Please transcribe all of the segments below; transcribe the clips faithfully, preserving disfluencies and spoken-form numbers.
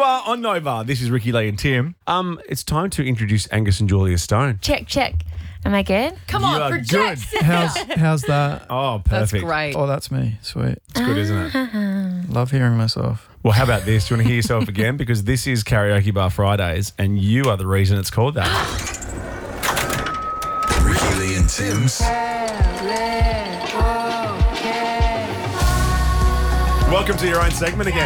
You are on Nova. This is Ricky Lee and Tim. Um, it's time to introduce Angus and Julia Stone. Check, check. Am I good? Come You on, are project. good. How's how's that? Oh, That's perfect. great. Oh, that's me. Sweet. It's good, isn't it? Love hearing myself. Well, how about this? Do you want to hear yourself again? Because this is Karaoke Bar Fridays, and you are the reason it's called that. Ricky Lee and Tim's Welcome to your own segment again.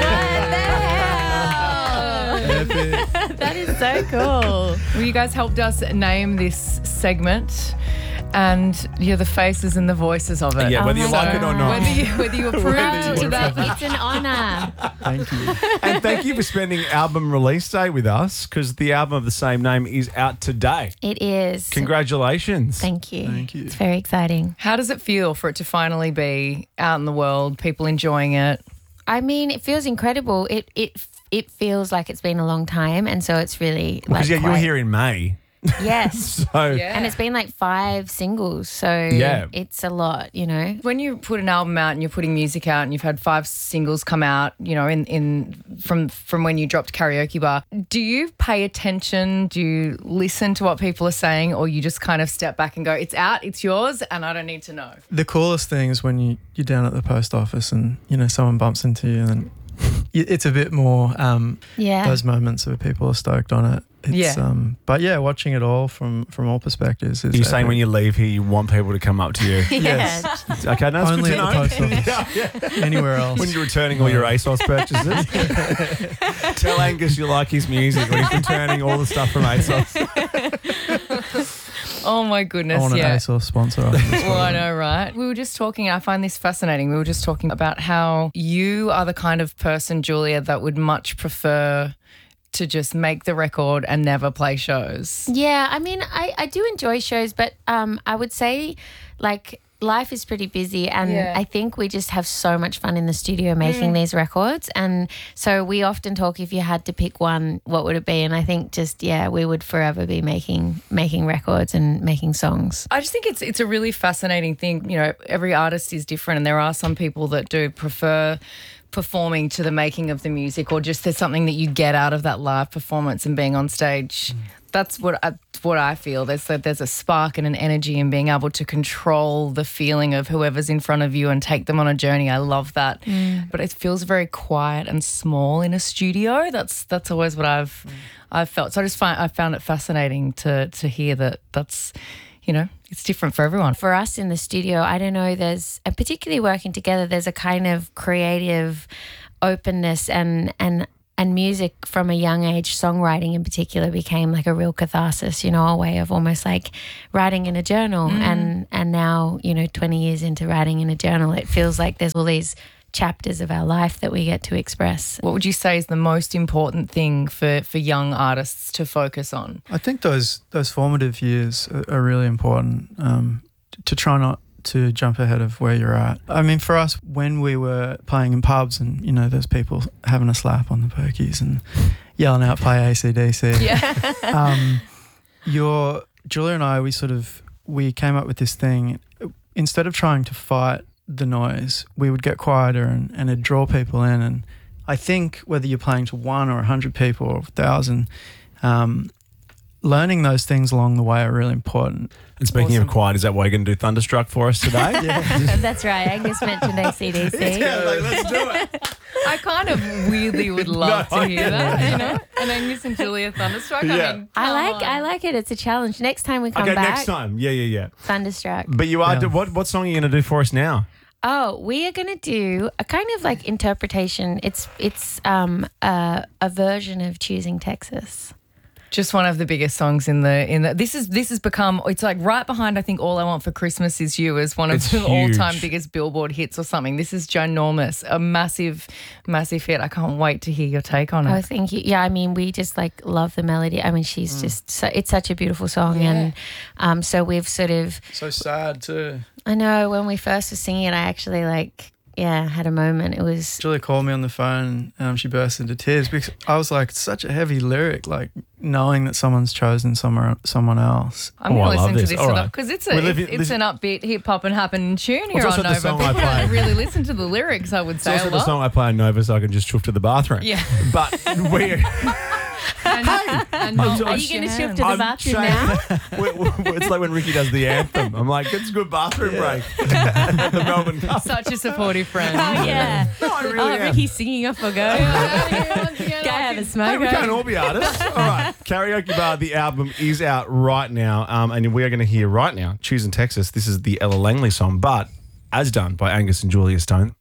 Epic. That is so cool. Well, you guys helped us name this segment, and you're the faces and the voices of it. Yeah, whether you my like it or not. Whether you, whether you approve No, to that. it's an honour. Thank you. And thank you for spending album release day with us, because the album of the same name is out today. It is. Congratulations. Thank you. Thank you. It's very exciting. How does it feel for it to finally be out in the world, people enjoying it? I mean, it feels incredible. It it it feels like it's been a long time, and so it's really like Because, yeah, you were quite- here in May. Yes. So, Yeah. And it's been like five singles, so Yeah. it's a lot, you know. When you put an album out and you're putting music out and you've had five singles come out, you know, in, in from from when you dropped Karaoke Bar, do you pay attention? Do you listen to what people are saying, or you just kind of step back and go, it's out, it's yours, and I don't need to know? The coolest thing is when you, you're down at the post office and, you know, someone bumps into you, and then y- it's a bit more um, Yeah. those moments where people are stoked on it. It's, Yeah. Um, but yeah, watching it all from, from all perspectives is you're saying epic. when you leave here, you want people to come up to you. Yes. Okay, no, that's Only good to at know. the post office. Yeah, yeah. Anywhere else. When you're returning all your ASOS purchases, tell Angus you like his music when he's returning all the stuff from ASOS. Oh my I goodness, want an yeah. ASOS sponsor. after this Well, I one. know, right? We were just talking, I find this fascinating. We were just talking about how you are the kind of person, Julia, that would much prefer to just make the record and never play shows. Yeah, I mean, I, I do enjoy shows, but um, I would say, like, life is pretty busy, and Yeah. I think we just have so much fun in the studio making these records. And so we often talk, if you had to pick one, what would it be? And I think just, yeah, we would forever be making making records and making songs. I just think it's it's a really fascinating thing. You know, every artist is different, and there are some people that do prefer performing to the making of the music, or just there's something that you get out of that live performance and being on stage. That's what I, what I feel. There's a, there's a spark and an energy in being able to control the feeling of whoever's in front of you and take them on a journey. I love that. But it feels very quiet and small in a studio. That's that's always what I've I've felt. So I just find I found it fascinating to to hear that that's, you know, it's different for everyone. For us in the studio, I don't know, there's, and particularly working together, there's a kind of creative openness, and and and music from a young age, songwriting in particular, became like a real catharsis, you know, a way of almost like writing in a journal. And and now, you know, twenty years into writing in a journal, it feels like there's all these chapters of our life that we get to express. What would you say is the most important thing for, for young artists to focus on? I think those those formative years are, are really important, um, to try not to jump ahead of where you're at. I mean, for us, when we were playing in pubs and, you know, there's people having a slap on the pokies and yelling out, play A C D C. Yeah. um, your Julia and I, we sort of, we came up with this thing. Instead of trying to fight the noise, we would get quieter and, and it'd draw people in. And I think whether you're playing to one or a hundred people or a thousand, um, learning those things along the way are really important. And speaking Awesome. of quiet, is that why you're going to do Thunderstruck for us today? That's right. Angus mentioned A C D C. let's do it. I kind of weirdly would love No, to hear that, you know? And Angus and Julia Thunderstruck. Yeah. I mean, I come like on. I like it. It's a challenge. Next time we come Okay, back, next time. Yeah, yeah, yeah. Thunderstruck. But you are, Yeah. what, what song are you going to do for us now? Oh, we are going to do a kind of like interpretation. It's it's um a, a version of Choosing Texas. Just one of the biggest songs in the in the this is this has become, it's like right behind, I think, All I Want for Christmas Is You as one of It's the huge. all-time biggest Billboard hits or something. This is ginormous, a massive, massive hit. I can't wait to hear your take on Oh, it. thank you. Yeah, I mean, we just like love the melody. I mean, she's just so, it's such a beautiful song, Yeah. and um, so we've sort of. So sad too. I know when we first were singing it, I actually like. yeah, had a moment. It was Julia called me on the phone and um, she burst into tears because I was like, it's such a heavy lyric, like knowing that someone's chosen somewhere, someone else. I'm Oh, going I to love listen to this. this All right. because it's, a, We live it's, in- it's listen- an upbeat hip hop and happening tune here It's on also the Nova. song I People play. don't really listen to the lyrics, I would It's say. also a the lot. song I play on Nova so I can just chuff to the bathroom. Yeah. But we... And, and not Are wash you your gonna shift hands. to the I'm bathroom trying- now? we- we- it's like when Ricky does the anthem. I'm like, it's a good bathroom break. The Melbourne Cup. Such a supportive friend. Oh, yeah. No, I really Oh, am. Ricky's singing off a go. Go have a Hey, smoke. we can't all be artists. All right. Karaoke Bar, the album is out right now. Um, and we are going to hear right now, Choosing Texas. This is the Ella Langley song, but as done by Angus and Julia Stone.